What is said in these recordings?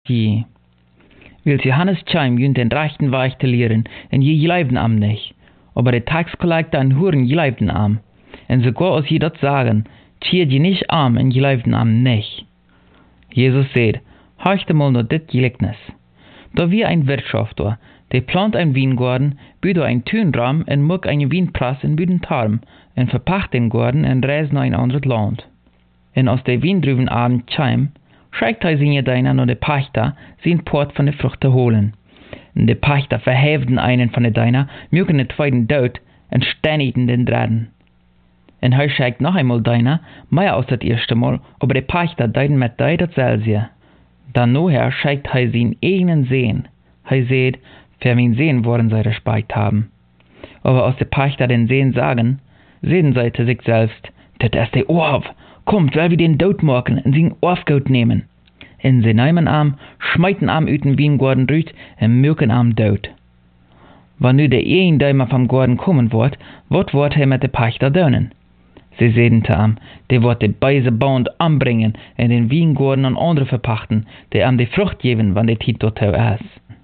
je. Wils Johannes Chaim jünt den rechten Weg te leren, en je leibden am nicht. Aber der Taxkollektor en Huren leibden am. En sogar als je dat sagen, tjiert je nicht am en je leibden am nicht. Jesus sagt, horchte mal nur dit Gleichnis. Da wie ein Wirtschafter, der plant ein Weingarten, büht ein Tünraum en muck ein Weinpress en büden Tarm, en verpacht den Garten en reist nach ein anderes Land. En als der Weindrüben abend Chaim, schreikt seine Deiner nur der Pachter, sein Port von der Frucht zu holen. Und der Pachter verhäften einen von der Deiner, mögen den zweiten Dod und stänigten den Dritten. Und er schreikt noch einmal Deiner, mehr als das erste Mal, aber der Pachter deuten mit Dei dasselbe. Dann nachher schreikt seinen eigenen Sehen. Seht, für mein Sehen wollen sie Respekt haben. Aber als der Pachter den Sehen sagen, sehen sie zu sich selbst, das ist der Orf. Kommt, weil wir den Dod machen und sein Orfgout nehmen. Und sie nehmen am, schmeiten am ut den Weingarten rüt und mögen am Dod. Wenn nu der Däumer vom Garten kommen wird er mit der Pachter dönen. Sie sehen zu am, der wird die beise Band anbringen und den Weingarten an andere verpachten, die am die Frucht geben, wann der Tit dort ist.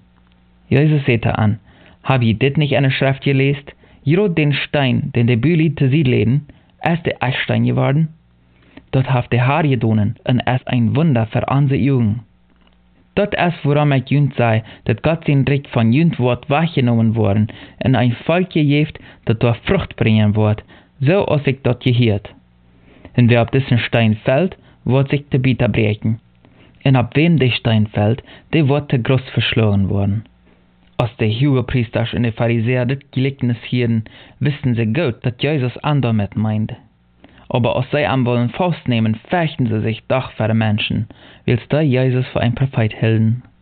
Jesus sagt an, hab je dit nicht eine Schrift gelesen? Jrot den Stein, den der Büli zu sie leden, ist der Echtstein geworden? Dort haft der Haar gedonen, und es ein Wunder für unsere Jugend. Dort ist, woran ich jünt sei, dass Gott sein Recht von jünt Wort weggenommen worden, und ein Volk gejeft, das dort Frucht bringen wird, so als ich dort gehört. Und wer auf diesen Stein fällt, wird sich der Bieter brechen. Und ab wem der Stein fällt, der wird der groß verschlagen worden. Als der Hohepriester und der Pharisäer das Gleichnis hielten, wissen sie gut, dass Jesus damit meint. Aber als sie am wollen festnehmen, fürchten sie sich doch vor den Menschen, weil sie Jesus für ein Prophet hielten.